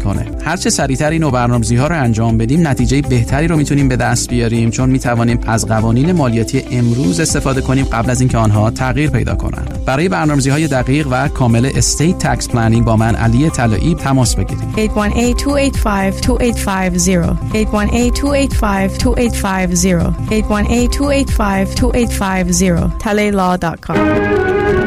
میکنه. هر چه سریعتر این برنامه‌ریزی‌ها رو انجام بدیم، نتیجه بهتری رو میتونیم به دست بیاریم، چون میتوانیم از قوانین مالیاتی امروز استفاده کنیم قبل از اینکه آنها تغییر پیدا کنند. برای برنامه‌ریزی‌های دقیق و کامل استیت تکس پلنینگ با من علی طلایی تماس بگیرید. 818-285-2850 818-285-2850 818-285-2850 talaylaw.com